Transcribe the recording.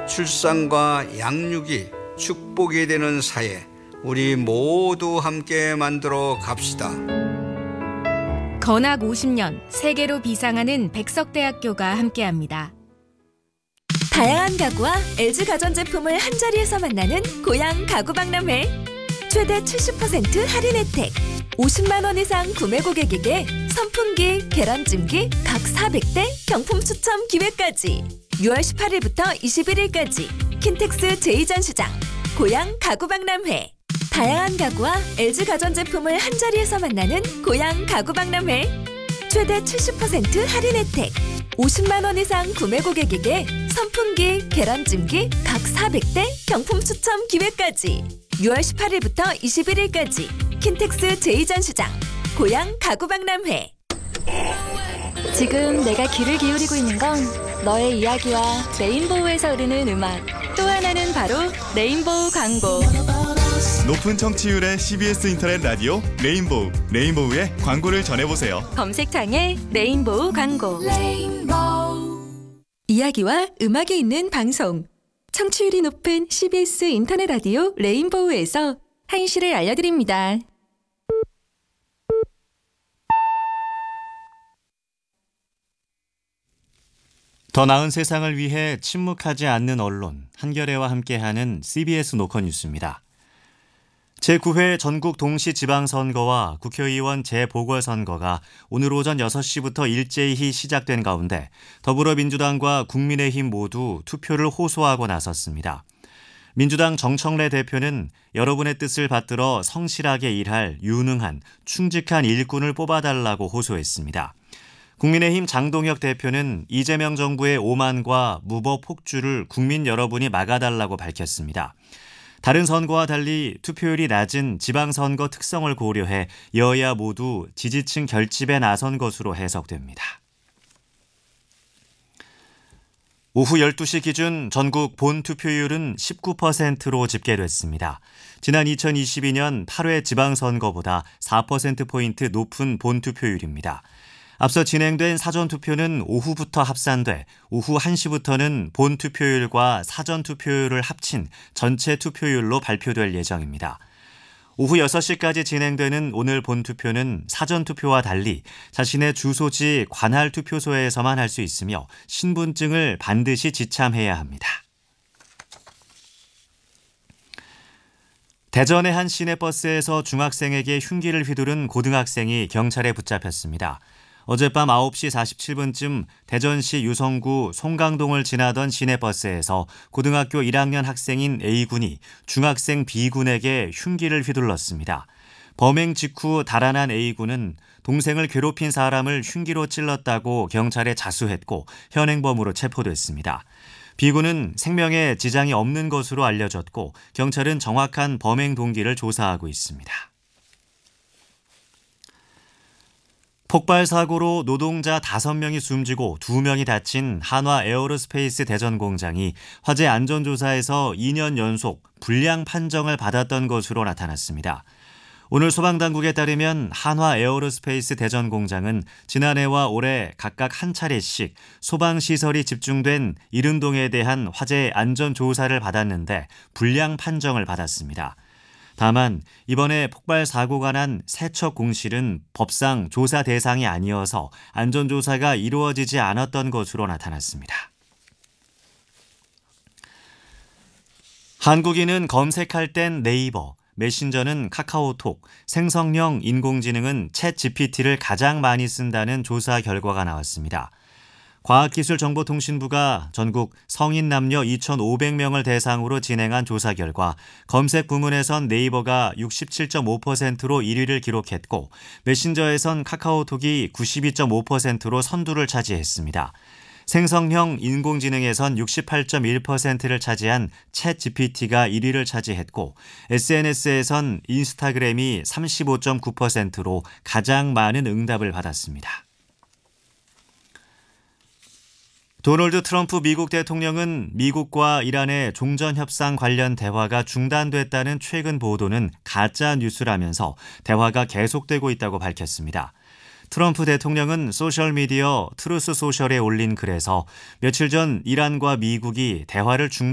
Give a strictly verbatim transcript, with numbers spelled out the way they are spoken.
출산과 양육이 축복이 되는 사회, 우리 모두 함께 만들어 갑시다. 건학 오십 년 세계로 비상하는 백석대학교가 함께합니다. 다양한 가구와 엘지 가전제품을 한자리에서 만나는 고양 가구박람회. 최대 칠십 퍼센트 할인 혜택. 오십만 원 이상 구매 고객에게 선풍기, 계란찜기 각 사백 대 경품 추첨 기회까지. 유월 십팔일부터 이십일일까지 킨텍스 제이 전시장 고양 가구박람회. 다양한 가구와 엘지 가전제품을 한자리에서 만나는 고양 가구박람회. 최대 칠십 퍼센트 할인 혜택. 오십만 원 이상 구매 고객에게 선풍기, 계란찜기 각 사백 대 경품 추첨 기회까지. 유월 십팔일부터 이십일일까지 킨텍스 제이 전시장 고양 가구박람회. 지금 내가 귀를 기울이고 있는 건 너의 이야기와 레인보우에서 흐르는 음악. 또 하나는 바로 레인보우 광고. 높은 청취율의 씨비에스 인터넷 라디오 레인보우. 레인보우의 광고를 전해보세요. 검색창에 레인보우 광고. 레인보우. 이야기와 음악이 있는 방송. 청취율이 높은 씨비에스 인터넷 라디오 레인보우에서 한시를 알려드립니다. 더 나은 세상을 위해 침묵하지 않는 언론, 한겨레와 함께하는 씨비에스 노컷 뉴스입니다. 제구 회 전국 동시 지방선거와 국회의원 재보궐선거가 오늘 오전 여섯 시부터 일제히 시작된 가운데 더불어민주당과 국민의힘 모두 투표를 호소하고 나섰습니다. 민주당 정청래 대표는 여러분의 뜻을 받들어 성실하게 일할 유능한, 충직한 일꾼을 뽑아달라고 호소했습니다. 국민의힘 장동혁 대표는 이재명 정부의 오만과 무법 폭주를 국민 여러분이 막아달라고 밝혔습니다. 다른 선거와 달리 투표율이 낮은 지방선거 특성을 고려해 여야 모두 지지층 결집에 나선 것으로 해석됩니다. 오후 열두 시 기준 전국 본투표율은 십구 퍼센트로 집계됐습니다. 지난 이천이십이 년 팔 회 지방선거보다 사 퍼센트포인트 높은 본투표율입니다. 앞서 진행된 사전투표는 오후부터 합산돼 오후 한 시부터는 본투표율과 사전투표율을 합친 전체 투표율로 발표될 예정입니다. 오후 여섯 시까지 진행되는 오늘 본투표는 사전투표와 달리 자신의 주소지 관할 투표소에서만 할 수 있으며 신분증을 반드시 지참해야 합니다. 대전의 한 시내버스에서 중학생에게 흉기를 휘두른 고등학생이 경찰에 붙잡혔습니다. 어젯밤 아홉 시 사십칠 분쯤 대전시 유성구 송강동을 지나던 시내버스에서 고등학교 일 학년 학생인 A군이 중학생 B군에게 흉기를 휘둘렀습니다. 범행 직후 달아난 A군은 동생을 괴롭힌 사람을 흉기로 찔렀다고 경찰에 자수했고 현행범으로 체포됐습니다. B군은 생명에 지장이 없는 것으로 알려졌고 경찰은 정확한 범행 동기를 조사하고 있습니다. 폭발 사고로 노동자 다섯 명이 숨지고 두 명이 다친 한화 에어로스페이스 대전 공장이 화재 안전조사에서 이 년 연속 불량 판정을 받았던 것으로 나타났습니다. 오늘 소방당국에 따르면 한화 에어로스페이스 대전 공장은 지난해와 올해 각각 한 차례씩 소방시설이 집중된 이른동에 대한 화재 안전조사를 받았는데 불량 판정을 받았습니다. 다만 이번에 폭발 사고가 난 세척 공실은 법상 조사 대상이 아니어서 안전조사가 이루어지지 않았던 것으로 나타났습니다. 한국인은 검색할 땐 네이버, 메신저는 카카오톡, 생성형 인공지능은 챗 지피티를 가장 많이 쓴다는 조사 결과가 나왔습니다. 과학기술정보통신부가 전국 성인 남녀 이천오백 명을 대상으로 진행한 조사 결과 검색 부문에선 네이버가 육십칠 점 오 퍼센트로 일 위를 기록했고 메신저에선 카카오톡이 구십이 점 오 퍼센트로 선두를 차지했습니다. 생성형 인공지능에선 육십팔 점 일 퍼센트를 차지한 챗 지피티가 일 위를 차지했고 에스엔에스에선 인스타그램이 삼십오 점 구 퍼센트로 가장 많은 응답을 받았습니다. 도널드 트럼프 미국 대통령은 미국과 이란의 종전협상 관련 대화가 중단됐다는 최근 보도는 가짜 뉴스라면서 대화가 계속되고 있다고 밝혔습니다. 트럼프 대통령은 소셜미디어 트루스 소셜에 올린 글에서 며칠 전 이란과 미국이 대화를 중